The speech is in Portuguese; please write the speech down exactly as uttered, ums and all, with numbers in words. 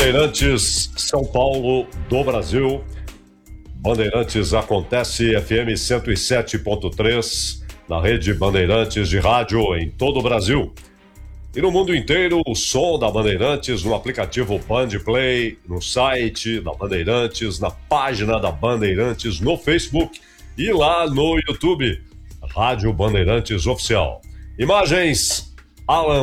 Bandeirantes, São Paulo, do Brasil. Bandeirantes acontece F M cento e sete ponto três, na rede Bandeirantes de rádio em todo o Brasil. E no mundo inteiro, o som da Bandeirantes no aplicativo Bandplay, no site da Bandeirantes, na página da Bandeirantes no Facebook e lá no YouTube, Rádio Bandeirantes Oficial. Imagens, Alan